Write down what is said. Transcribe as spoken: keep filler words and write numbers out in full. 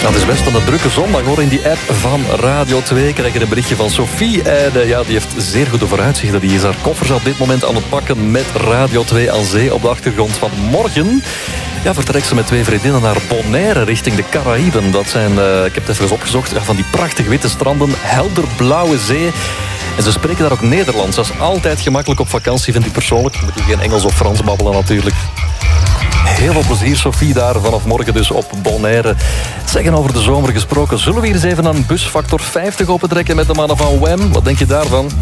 Dat is best een drukke zondag hoor. In die app van Radio twee krijg je een berichtje van Sophie. En uh, ja, die heeft zeer goede vooruitzichten. Die is haar koffers op dit moment aan het pakken met Radio twee aan zee op de achtergrond van morgen. Ja, vertrekt ze met twee vriendinnen naar Bonaire richting de Caraïben. Dat zijn, uh, ik heb het even eens opgezocht, ja, van die prachtige witte stranden, helder blauwe zee. En ze spreken daar ook Nederlands. Dat is altijd gemakkelijk op vakantie, vind ik persoonlijk. Moet je geen Engels of Frans babbelen natuurlijk. Heel veel plezier, Sophie, daar vanaf morgen dus op Bonaire. Zeggen over de zomer gesproken, zullen we hier eens even een busfactor vijftig opentrekken met de mannen van Wham? Wat denk je daarvan?